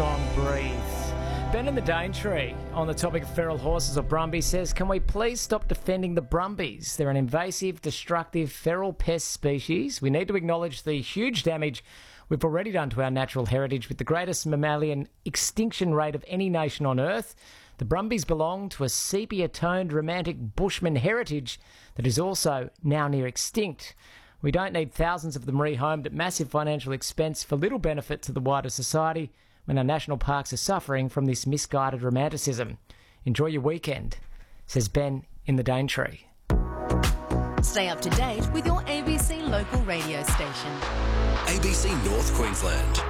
song Breathe. Ben in the Daintree, on the topic of feral horses or brumbies, says, can we please stop defending the brumbies? They're an invasive, destructive, feral pest species. We need to acknowledge the huge damage we've already done to our natural heritage with the greatest mammalian extinction rate of any nation on earth. The brumbies belong to a sepia-toned romantic bushman heritage that is also now near extinct. We don't need thousands of them rehomed at massive financial expense for little benefit to the wider society when our national parks are suffering from this misguided romanticism. Enjoy your weekend, says Ben in the Daintree. Stay up to date with your ABC local radio station. ABC North Queensland.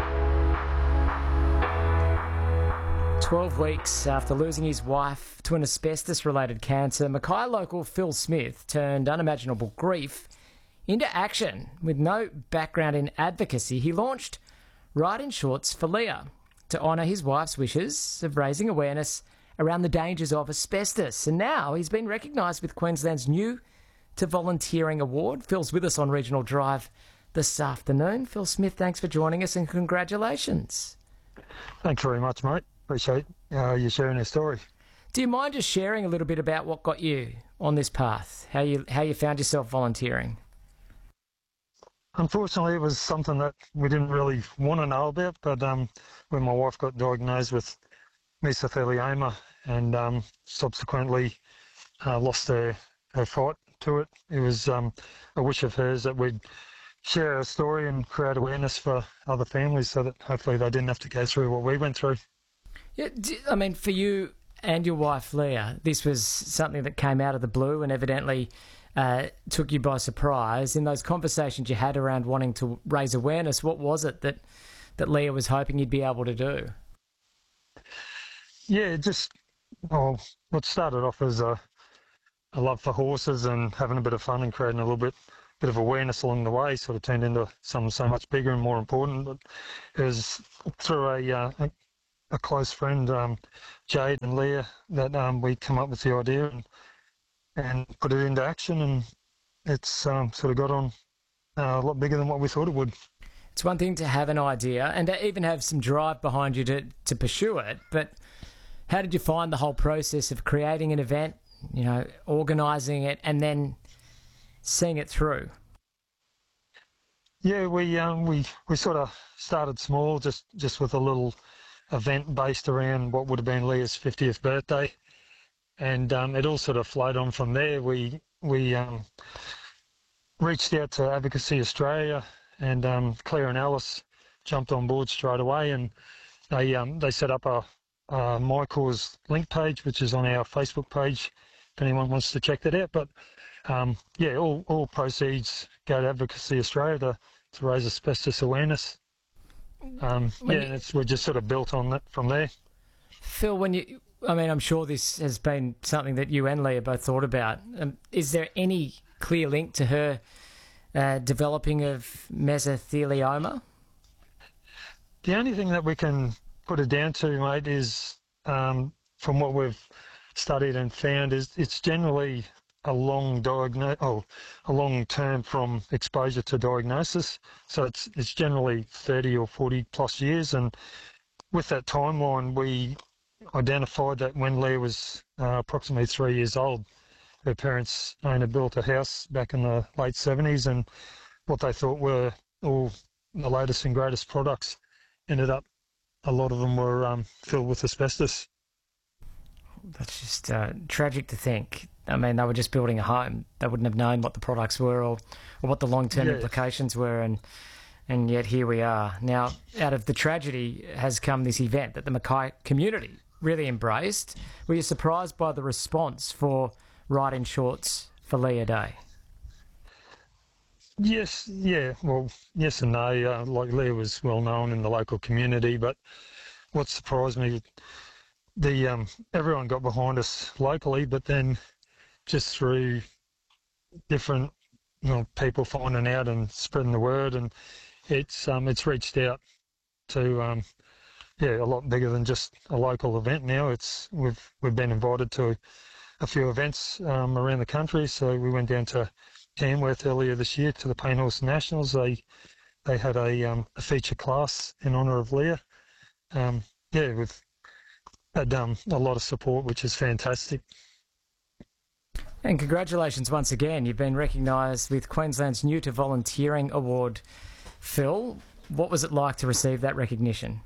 12 weeks after losing his wife to an asbestos-related cancer, Mackay local Phil Smith turned unimaginable grief into action. With no background in advocacy, he launched Ride in Shorts for Leah to honour his wife's wishes of raising awareness around the dangers of asbestos. And now he's been recognised with Queensland's new to Volunteering Award. Phil's with us on Regional Drive this afternoon. Phil Smith, thanks for joining us and congratulations. Thanks very much, mate. Appreciate you sharing your story. Do you mind just sharing a little bit about what got you on this path, how you found yourself volunteering? Unfortunately, it was something that we didn't really want to know about, but when my wife got diagnosed with mesothelioma and subsequently lost her fight to it, it was a wish of hers that we'd share our story and create awareness for other families so that hopefully they didn't have to go through what we went through. Yeah, I mean, for you and your wife Leah, this was something that came out of the blue and evidently took you by surprise. In those conversations you had around wanting to raise awareness, what was it that Leah was hoping you'd be able to do? Yeah, what started off as a love for horses and having a bit of fun and creating a little bit of awareness along the way sort of turned into something so much bigger and more important. But it was through a close friend, Jade and Leah, that we come up with the idea and put it into action, and it's sort of got on a lot bigger than what we thought it would. It's one thing to have an idea and to even have some drive behind you to pursue it, but how did you find the whole process of creating an event, organising it and then seeing it through? Yeah, we sort of started small, just with a little event based around what would have been Leah's 50th birthday, and it all sort of flowed on from there. We reached out to Advocacy Australia, and Claire and Alice jumped on board straight away, and they set up a My Cause link page, which is on our Facebook page if anyone wants to check that out. But all proceeds go to Advocacy Australia to raise asbestos awareness. We just sort of built on that from there. Phil, I'm sure this has been something that you and Leah both thought about. Is there any clear link to her developing of mesothelioma? The only thing that we can put it down to, mate, is from what we've studied and found is it's generally a long term from exposure to diagnosis. So it's generally 30 or 40 plus years, and with that timeline we identified that when Leah was approximately 3 years old, her parents owned and built a house back in the late 70s, and what they thought were all the latest and greatest products ended up, a lot of them were filled with asbestos. That's just tragic to think. I mean, they were just building a home. They wouldn't have known what the products were or what the long-term implications were, and yet here we are. Now, out of the tragedy has come this event that the Mackay community really embraced. Were you surprised by the response for Ride in Shorts for Leah Day? Yes, yeah. Well, yes and no. Like Leah was well known in the local community, but what surprised me, everyone got behind us locally, but then just through different people finding out and spreading the word, and it's reached out to a lot bigger than just a local event now. We've been invited to a few events around the country. So we went down to Tamworth earlier this year to the Paint Horse Nationals. They had a feature class in honour of Leah, we've had a lot of support, which is fantastic. And congratulations once again. You've been recognised with Queensland's New to Volunteering Award. Phil, what was it like to receive that recognition?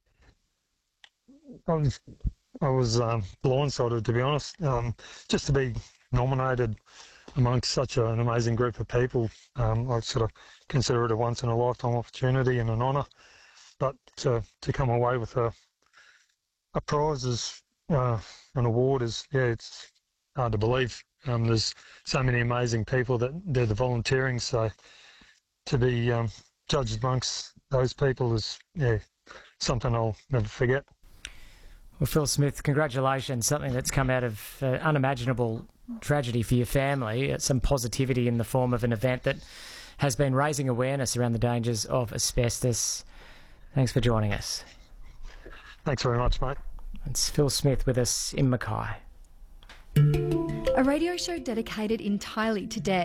I was blindsided, to be honest. Just to be nominated amongst such an amazing group of people, I sort of consider it a once-in-a-lifetime opportunity and an honour. But to come away with a prize as an award is, it's hard to believe. There's so many amazing people that do the volunteering, so to be judged amongst those people is, something I'll never forget. Well, Phil Smith, congratulations. Something that's come out of unimaginable tragedy for your family. Some positivity in the form of an event that has been raising awareness around the dangers of asbestos. Thanks for joining us. Thanks very much, mate. It's Phil Smith with us in Mackay. A radio show dedicated entirely to deaf